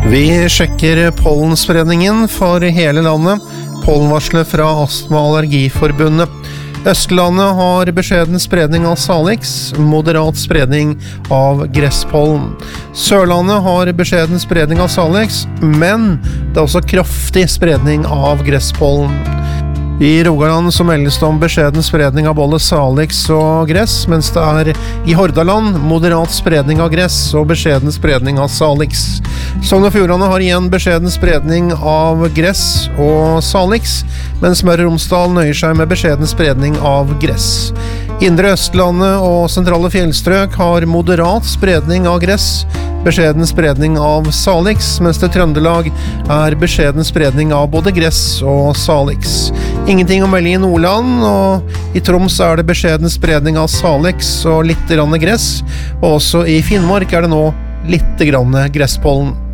Vi sjekker pollenspredningen for hele landet. Pollenvarslet fra Astma- og Allergiforbundet. Østlandet har beskjeden spredning av salix, moderat spredning av gresspollen. Sørlandet har beskjeden spredning av salix, men det er også kraftig spredning av gresspollen. I Rogaland så meldes det om beskjeden spredning av både salix og gress, mens det er i Hordaland moderat spredning av gress og beskjeden spredning av salix. Sogn og Fjordane har igjen beskjeden spredning av gress og salix, mens Møre og Romsdal nøyer seg med beskjeden spredning av gress. Indre Østlandet og sentrale fjellstrøk har moderat spredning av gress, beskjeden spredning av salix, mens det Trøndelag er beskjeden spredning av både gress og salix. Ingenting å melde i Nordland, og i Troms er det beskjeden spredning av salix og litt grann gress, og også i Finnmark er det nå litt grann gresspollen.